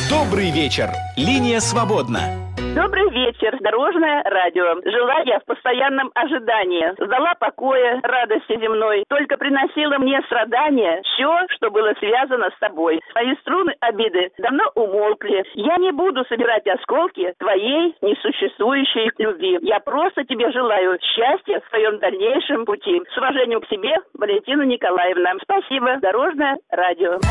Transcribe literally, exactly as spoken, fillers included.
Добрый вечер. Линия свободна. Добрый вечер, Дорожное радио. Жила я в постоянном ожидании. Ждала покоя, радости земной. Только приносила мне страдания все, что было связано с тобой. Мои струны обиды давно умолкли. Я не буду собирать осколки твоей несуществующей любви. Я просто тебе желаю счастья в твоем дальнейшем пути. С уважением к себе, Валентина Николаевна. Спасибо, Дорожное радио.